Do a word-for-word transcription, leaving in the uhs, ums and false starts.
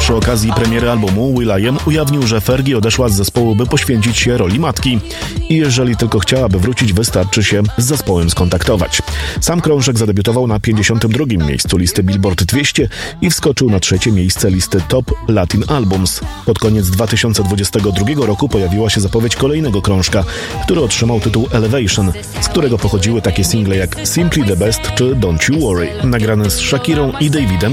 przy okazji premiery albumu will.i.am ujawnił, że Fergie odeszła z zespołu, by poświęcić się roli matki i jeżeli tylko chciałaby wrócić, wystarczy się z zespołem skontaktować. Sam krążek zadebiutował na pięćdziesiątym drugim miejscu listy Billboard dwieście i wskoczył na trzecie miejsce listy Top Latin Albums. Pod koniec dwa tysiące dwudziestego drugiego roku pojawiła się zapowiedź kolejnego krążka, który otrzymał tytuł Elevation, z którego pochodziły takie single jak Simply the Best czy Don't You Worry, nagrane z Shakirą i Davidem